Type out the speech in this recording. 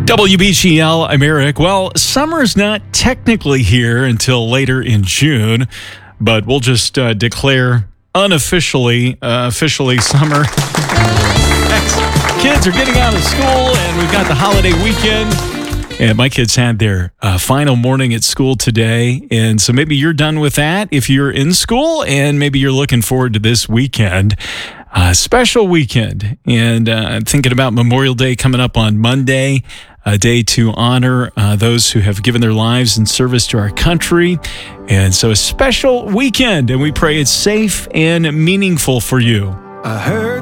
WBGL, I'm Eric. Well, summer's not technically here until later in June, but we'll just declare unofficially, officially summer. Kids are getting out of school, and we've got the holiday weekend. And my kids had their final morning at school today, and so maybe you're done with that if you're in school, and maybe you're looking forward to this weekend. Special weekend, and thinking about Memorial Day coming up on Monday, a day to honor those who have given their lives in service to our country. And so a special weekend, and we pray it's safe and meaningful for you. I heard